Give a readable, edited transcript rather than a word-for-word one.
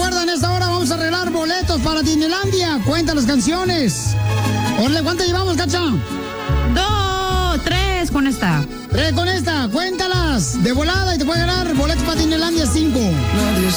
Recuerda, en esta hora vamos a arreglar boletos para Disneylandia. Cuenta las canciones. Orle, ¿cuántas llevamos, Cacha? 2, 3 con esta. 3 con esta, cuéntalas de volada y te puede ganar boletos para Disneylandia 5. Nadie